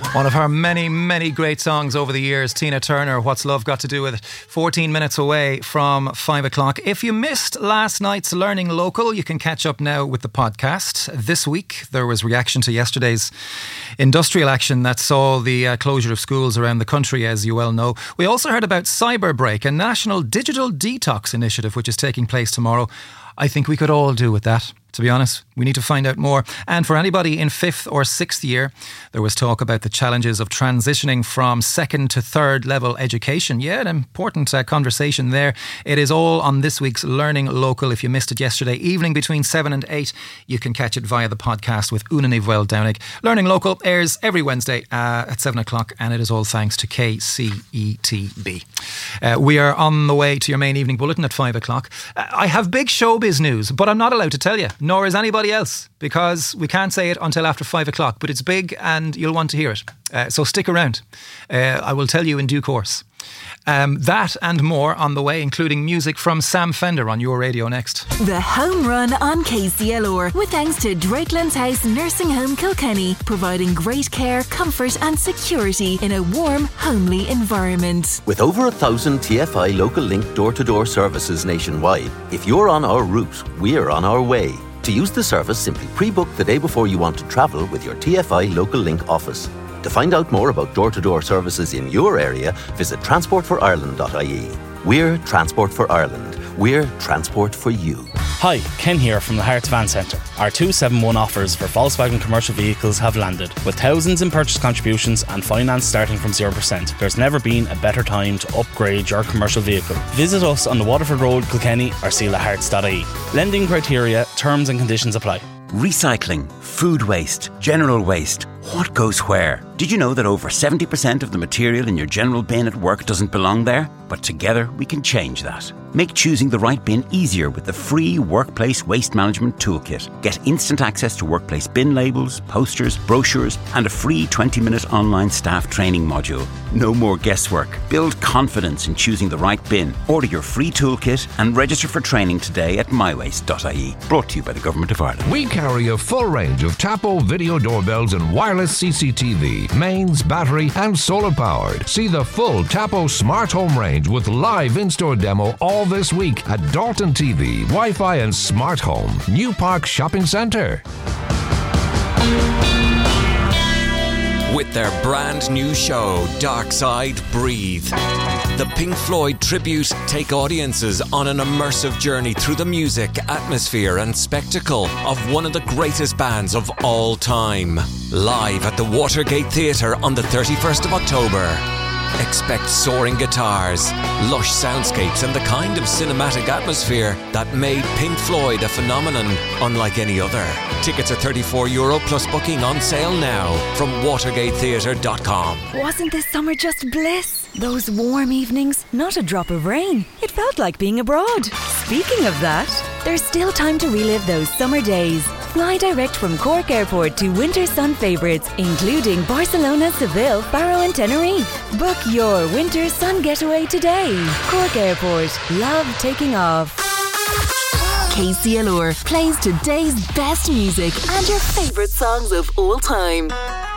One of her many, many great songs over the years, Tina Turner, What's Love Got to Do With It? 14 minutes away from 5 o'clock. If you missed last night's Learning Local, you can catch up now with the podcast. This week, there was reaction to yesterday's industrial action that saw the closure of schools around the country, as you well know. We also heard about Cyberbreak, a national digital detox initiative which is taking place tomorrow. I think we could all do with that. To be honest, we need to find out more. And for anybody in 5th or 6th year, there was talk about the challenges of transitioning from 2nd to 3rd level education. Yeah, an important conversation there. It is all on this week's Learning Local. If you missed it yesterday evening between 7 and 8, you can catch it via the podcast with Una Nivell Downig. Learning Local airs every Wednesday at 7 o'clock, and it is all thanks to KCETB. We are on the way to your main evening bulletin at 5 o'clock. I have big showbiz news, but I'm not allowed to tell you. Nor is anybody else, because we can't say it until after 5 o'clock, but it's big and you'll want to hear it. So stick around. I will tell you in due course. That and more on the way, including music from Sam Fender on your radio next. The Home Run on KCLR, with thanks to Drakelands House Nursing Home Kilkenny, providing great care, comfort and security in a warm, homely environment. With over 1,000 TFI Local Link door-to-door services nationwide, if you're on our route, we're on our way. To use the service, simply pre-book the day before you want to travel with your TFI Local Link office. To find out more about door-to-door services in your area, visit transportforireland.ie. We're Transport for Ireland. We're transport for you. Hi, Ken here from the Hearts Van Centre. Our 271 offers for Volkswagen commercial vehicles have landed. With thousands in purchase contributions and finance starting from 0%, there's never been a better time to upgrade your commercial vehicle. Visit us on the Waterford Road, Kilkenny, or sealahearts.ie. Lending criteria, terms and conditions apply. Recycling, food waste, general waste. What goes where? Did you know that over 70% of the material in your general bin at work doesn't belong there? But together we can change that. Make choosing the right bin easier with the free Workplace Waste Management Toolkit. Get instant access to workplace bin labels, posters, brochures, and a free 20-minute online staff training module. No more guesswork. Build confidence in choosing the right bin. Order your free toolkit and register for training today at mywaste.ie. Brought to you by the Government of Ireland. We carry a full range of Tapo video doorbells and wireless CCTV, mains, battery and solar powered. See the full Tapo smart home range with live in-store demo all this week at Dalton TV, Wi-Fi and Smart Home, New Park Shopping Centre. With their brand new show, Dark Side Breathe, the Pink Floyd tribute take audiences on an immersive journey through the music, atmosphere and spectacle of one of the greatest bands of all time. Live at the Watergate Theatre on the 31st of October. Expect soaring guitars, lush soundscapes and the kind of cinematic atmosphere that made Pink Floyd a phenomenon unlike any other. Tickets are €34 plus booking on sale now from watergatetheatre.com. Wasn't this summer just bliss? Those warm evenings, not a drop of rain. It felt like being abroad. Speaking of that, there's still time to relive those summer days. Fly direct from Cork Airport to winter sun favourites, including Barcelona, Seville, Faro and Tenerife. Book your winter sun getaway today. Cork Airport. Love taking off. KCLR plays today's best music and your favourite songs of all time.